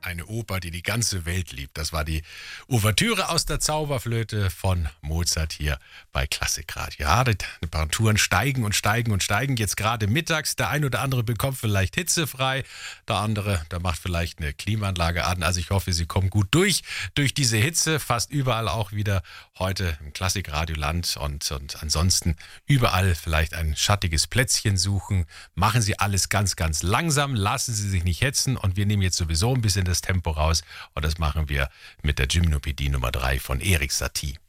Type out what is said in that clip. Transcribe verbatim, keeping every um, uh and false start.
eine Oper, die die ganze Welt liebt. Das war die Ouvertüre aus der Zauberflöte von Mozart hier bei Klassikradio. Ja, die Temperaturen steigen und steigen und steigen. Jetzt gerade mittags. Der ein oder andere bekommt vielleicht hitzefrei. Der andere, der macht vielleicht eine Klimaanlage an. Also ich hoffe, Sie kommen gut durch, durch diese Hitze. Fast überall auch wieder heute im Klassikradioland. Und, und ansonsten überall vielleicht ein schattiges Plätzchen suchen. Machen Sie alles ganz, ganz langsam. Lassen Sie sich nicht hetzen. Und wir nehmen jetzt sowieso ein bisschen das Tempo raus. Und das machen wir mit der Gymnopädie Nummer drei von Erik Satie.